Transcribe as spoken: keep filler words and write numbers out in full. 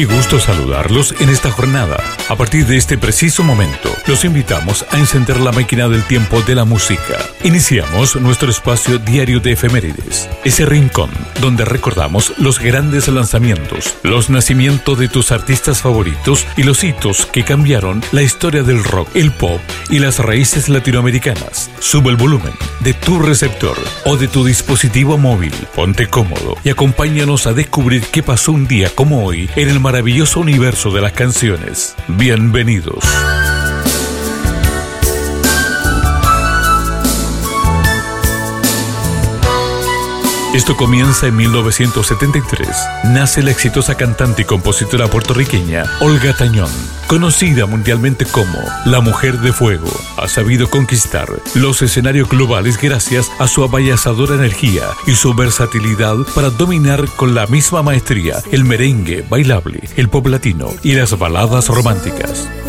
Qué gusto saludarlos en esta jornada. A partir de este preciso momento, los invitamos a encender la máquina del tiempo de la música. Iniciamos nuestro espacio diario de efemérides, ese rincón donde recordamos los grandes lanzamientos, los nacimientos de tus artistas favoritos y los hitos que cambiaron la historia del rock, el pop y las raíces latinoamericanas. Sube el volumen de tu receptor o de tu dispositivo móvil, ponte cómodo y acompáñanos a descubrir qué pasó un día como hoy en el maravilloso universo de las canciones. Bienvenidos. Esto comienza en mil novecientos setenta y tres. Nace la exitosa cantante y compositora puertorriqueña Olga Tañón, conocida mundialmente como la Mujer de Fuego. Ha sabido conquistar los escenarios globales gracias a su avasalladora energía y su versatilidad para dominar con la misma maestría el merengue bailable, el pop latino y las baladas románticas.